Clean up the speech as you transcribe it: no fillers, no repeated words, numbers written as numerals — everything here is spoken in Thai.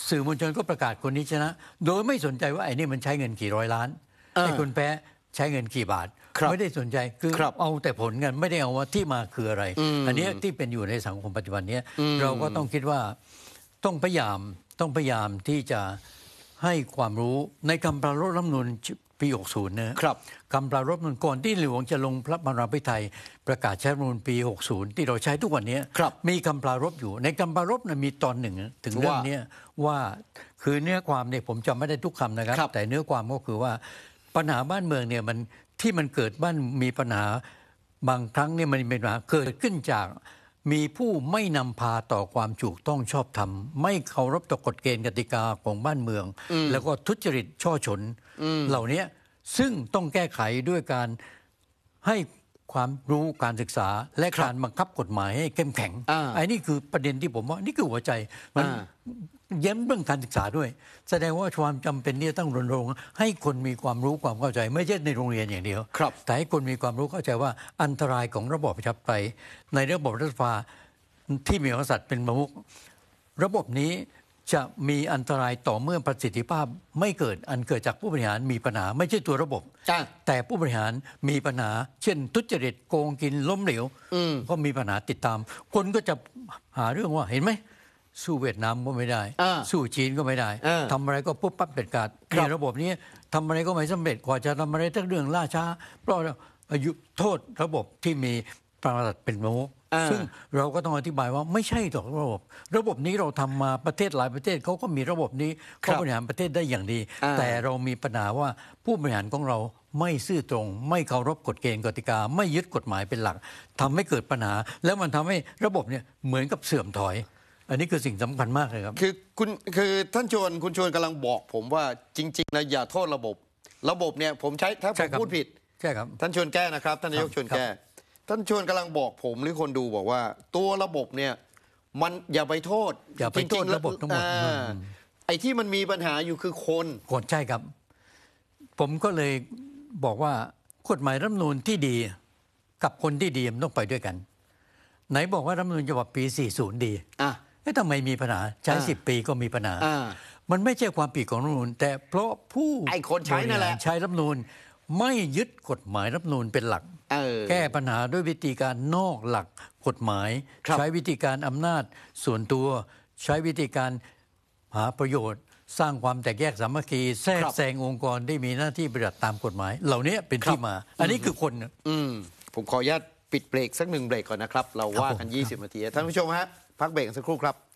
สื่อมวลชนก็ประกาศคนนี้ชนะโดยไม่สนใจว่าไอ้นี่มันใช้เงินกี่ร้อยล้านไอ้คนแพ้ใช้เงินกี่บาทไม่ได้สนใจคือเอาแต่ผลกันไม่ได้เอาว่าที่มาคืออะไรอันนี้ที่เป็นอยู่ในสังคมปัจจุบันนี้เราก็ต้องคิดว่าต้องพยายามที่จะให้ความรู้ในคำปรารภรัฐธรรมนูญปี 60 นะครับคำปรารภรัฐธรรมนูญก่อนที่หลวงจะลงพระบรมพิไทยประกาศใช้รัฐธรรมนูญปี 60 ที่เราใช้ทุกวันนี้มีคำปรารภอยู่ในคำปรารภมีตอนหนึ่งถึงเรื่องนี้ว่าคือเนื้อความเนี่ยผมจำไม่ได้ทุกคำนะครับแต่เนื้อความก็คือว่าปัญหาบ้านเมืองเนี่ยมันที่มันเกิดบ้านมีปัญหาบางครั้งเนี่ยมันเป็นปัญหาเกิดขึ้นจากมีผู้ไม่นำพาต่อความถูกต้องชอบธรรมไม่เคารพต่อกฎเกณฑ์กติกาของบ้านเมืองแล้วก็ทุจริตช่อฉนเหล่านี้ซึ่งต้องแก้ไขด้วยการให้ความรู้การศึกษาและการบังคับกฎหมายให้เข้มแข็งไอ้นี่คือประเด็นที่ผมว่านี่คือหัวใจมันเย้มเรื่องการศึกษาด้วยแสดงว่าความจำเป็นที่ต้องรณรงค์ให้คนมีความรู้ความเข้าใจไม่ใช่ในโรงเรียนอย่างเดียวแต่ให้คนมีความรู้เข้าใจว่าอันตรายของระบอบประชาธิปไตยในระบบรัฐสภาที่มีกษัตริย์เป็นประมุขระบบนี้จะมีอันตรายต่อเมื่อประสิทธิภาพไม่เกิดอันเกิดจากผู้บริหารมีปัญหาไม่ใช่ตัวระบบแต่ผู้บริหารมีปัญหาเช่นทุจริตโกงกินล้มเหลวก็มีปัญหาติดตามคนก็จะหาเรื่องว่าเห็นไหมสู้เวียดนามก็ไม่ได้สู้จีนก็ไม่ได้ทำอะไรก็ปุ๊บปั๊บเด็ดขาดในระบบนี้ทำอะไรก็ไม่สำเร็จกว่าจะทำอะไรทั้งเรื่องล่าช้าเพราะอายุโทษระบบที่มีประวัติเป็นประมุขซึ่งเราก็ต้องอธิบายว่าไม่ใช่ต่อระบบนี้เราทำมาประเทศหลายประเทศเขาก็มีระบบนี้เขาบริหารประเทศได้อย่างดีแต่เรามีปัญหาว่าผู้บริหารของเราไม่ซื่อตรงไม่เคารพกฎเกณฑ์กติกาไม่ยึดกฎหมายเป็นหลักทำให้เกิดปัญหาแล้วมันทำให้ระบบเนี่ยเหมือนกับเสื่อมถอยอันนี้คือสิ่งสำคัญมากเลยครับคือท่านคุณชวนกำลังบอกผมว่าจริงๆนะอย่าโทษระบบเนี่ยผมใช้ถ้าผมพูดผิดใช่ครับท่านชวนแก้นะครับท่านนายกชวนแก้ท่านชวนกำลังบอกผมหรือคนดูบอกว่าตัวระบบเนี่ยมันอย่าไปโทษระบบทั้งหมดไอ้ที่มันมีปัญหาอยู่คือคนใช่ครับผมก็เลยบอกว่ากฎหมายรัฐธรรมนูญที่ดีกับคนที่ดีมันต้องไปด้วยกันไหนบอกว่ารัฐธรรมนูญฉบับปี 40 ดีทำไมมีปัญหาใช้10 ปีก็มีปัญหามันไม่ใช่ความผิดของรัฐธรรมนูญแต่เพราะผู้คนใช้นั่นแหละใช้รัฐธรรมนูญไม่ยึดกฎหมายรัฐธรรมนูญเป็นหลักแก้ปัญหาด้วยวิธีการนอกหลักกฎหมายใช้วิธีการอำนาจส่วนตัวใช้วิธีการหาประโยชน์สร้างความแตกแยกสามัคคีแทรกแซงองค์กรที่มีหน้าที่ปฏิบัติตามกฎหมายเหล่านี้เป็นที่มาอันนี้คือคนผมขออนุญาตปิดเบรกสัก1 เบรกก่อนนะครับเราว่ากัน20 นาทีท่านผู้ชมฮะพักเบรกสักครู่ครับ